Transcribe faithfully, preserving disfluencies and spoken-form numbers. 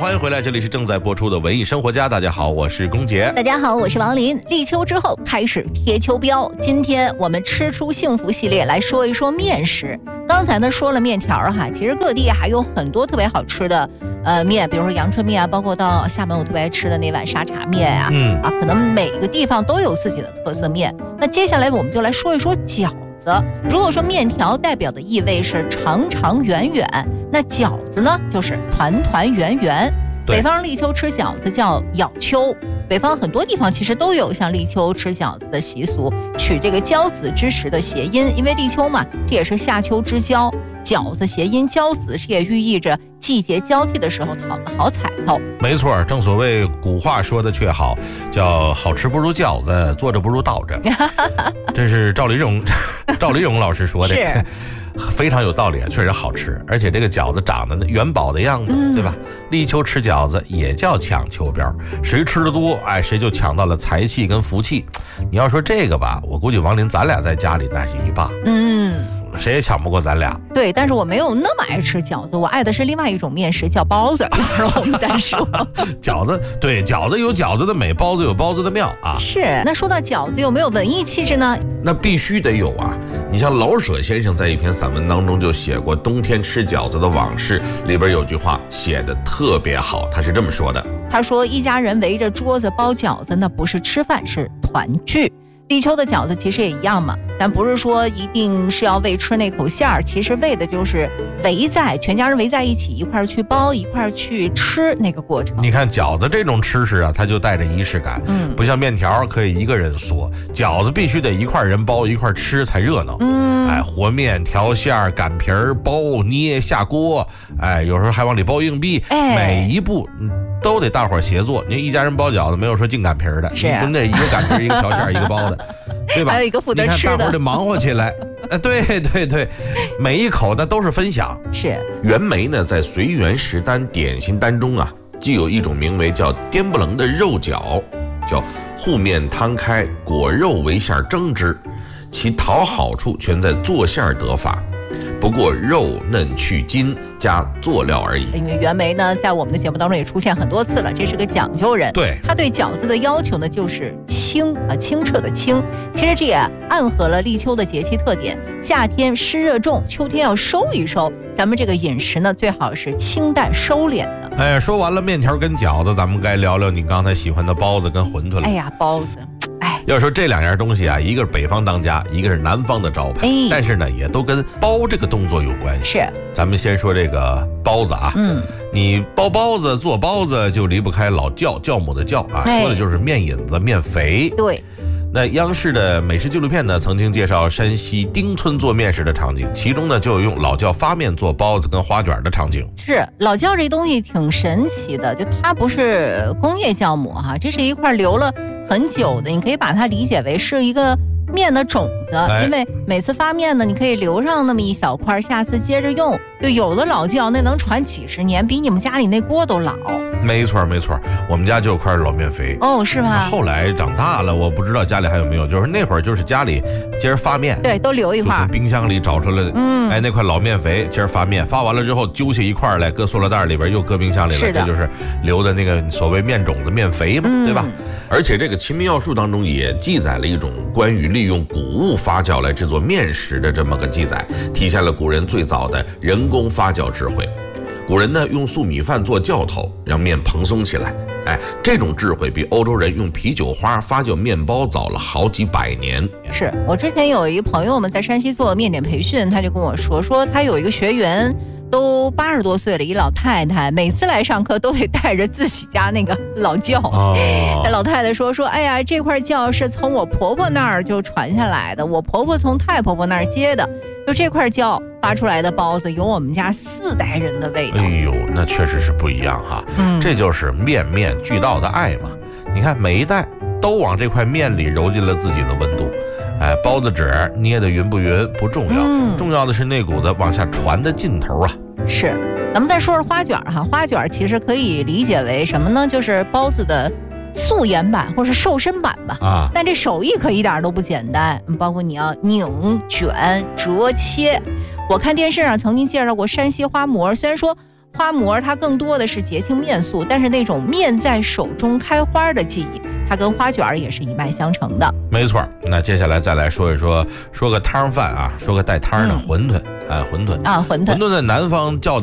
欢迎回来，这里是正在播出的文艺生活家。大家好，我是龚杰。 大家好，我是王林。立秋之后开始贴秋膘，今天我们吃出幸福系列来说一说面食。刚才呢说了面条哈，其实各地还有很多特别好吃的呃面，比如说阳春面啊，包括到厦门我特别爱吃的那碗沙茶面啊，嗯啊，可能每个地方都有自己的特色面。那接下来我们就来说一说饺子。如果说面条代表的意味是长长远远，那饺子呢就是团团圆圆。北方立秋吃饺子叫咬秋，北方很多地方其实都有像立秋吃饺子的习俗，取这个交子之时的谐音，因为立秋嘛，这也是夏秋之交，饺子谐音交子，这也寓意着季节交替的时候讨个好彩头。 没错，正所谓古话说的却好，叫好吃不如饺子，坐着不如倒着。这是赵丽蓉赵丽蓉老师说的。是非常有道理啊，确实好吃，而且这个饺子长得元宝的样子，嗯、对吧？立秋吃饺子也叫抢秋膘，谁吃的多，哎，谁就抢到了财气跟福气。你要说这个吧，我估计王林咱俩在家里那是一霸，嗯，谁也抢不过咱俩。 对，但是我没有那么爱吃饺子，我爱的是另外一种面食，叫包子。一会儿我们再说。 饺子，对，饺子有饺子的美，包子有包子的妙啊。 是，那说到饺子，有没有文艺气质呢？ 那必须得有啊。你像老舍先生在一篇散文当中就写过冬天吃饺子的往事，里边有句话写得特别好，他是这么说的， 他说一家人围着桌子包饺子，那不是吃饭，是团聚。立秋的饺子其实也一样嘛，咱不是说一定是要为吃那口馅儿，其实为的就是围在全家人围在一起，一块儿去包，一块儿去吃那个过程。 你看饺子这种吃食啊，它就带着仪式感，嗯，不像面条可以一个人嗦，饺子必须得一块人包一块吃才热闹。嗯，哎，和面、调馅儿、擀皮儿、包、捏、下锅，哎，有时候还往里包硬币，哎，每一步都得大伙儿协作。你一家人包饺子，没有说净擀皮儿的， 是啊， 真得一个擀皮儿，一个调馅儿，一个包的。对吧？ 还有一个负责吃的， 你看大伙儿得忙活起来。哎，对对对，每一口那都是分享。 是袁枚呢，在随园食单点心单中啊，既有一种名为叫颠不棱的肉饺，叫糊面摊开，果肉为馅蒸之，其讨好处全在做馅得法。不过肉嫩去筋，加佐料而已。 因为袁枚呢，在我们的节目当中也出现很多次了，这是个讲究人。 对， 他对饺子的要求呢，就是清啊，清澈的清。其实这也暗合了立秋的节气特点，夏天湿热重，秋天要收一收。咱们这个饮食呢，最好是清淡收敛的。 哎，说完了面条跟饺子，咱们该聊聊你刚才喜欢的包子跟馄饨了。 哎呀，包子。 要说这两样东西啊，一个是北方当家，一个是南方的招牌，哎、但是呢，也都跟包这个动作有关系。 是， 咱们先说这个包子啊，嗯，你包包子做包子就离不开老酵酵母的酵啊，哎、说的就是面引子、面肥。 对。 那央视的美食纪录片呢，曾经介绍山西丁村做面食的场景，其中呢就有用老酵发面做包子跟花卷的场景。 是，老酵这东西挺神奇的，就它不是工业酵母哈，这是一块留了很久的，你可以把它理解为是一个面的种子，哎、因为每次发面呢，你可以留上那么一小块，下次接着用。就有的老酵那能传几十年，比你们家里那锅都老。 没错没错，我们家就有块老面肥。 哦，是吧？ 后来长大了，我不知道家里还有没有，就是那会儿就是家里今儿发面， 对，都留一块， 从冰箱里找出来，嗯，哎，那块老面肥，今儿发面，发完了之后揪下一块来，搁塑料袋里边又搁冰箱里了，这就是留的那个所谓面种子、面肥嘛，嗯、对吧？而且这个《齐民要术》当中也记载了一种关于利用谷物发酵来制作面食的这么个记载，体现了古人最早的人工发酵智慧。古人呢用粟米饭做酵头，让面蓬松起来。哎，这种智慧比欧洲人用啤酒花发酵面包早了好几百年。 是我之前有一个朋友们在山西做面点培训，他就跟我说，说他有一个学员都八十多岁了，一老太太，每次来上课都得带着自己家那个老酵。哦，那老太太说说，哎呀，这块酵是从我婆婆那儿就传下来的，我婆婆从太婆婆那儿接的，就这块酵发出来的包子有我们家四代人的味道。 哎呦，那确实是不一样哈。嗯，这就是面面俱到的爱嘛。你看每一代都往这块面里揉进了自己的温度。哎，包子纸捏得匀不匀不重要，嗯、重要的是那股子往下传的劲头啊。 是，咱们再说说花卷哈，花卷其实可以理解为什么呢？就是包子的素颜版或是瘦身版吧。啊，但这手艺可一点都不简单，包括你要拧、卷、折、切。我看电视上曾经介绍过山西花馍，虽然说花馍它更多的是节庆面素，但是那种面在手中开花的记忆，它跟花卷也是一脉相承的。 没错，那接下来再来说一说，说个汤饭啊，说个带汤的馄饨，哎、嗯，馄饨啊，馄饨， 馄饨在南方叫的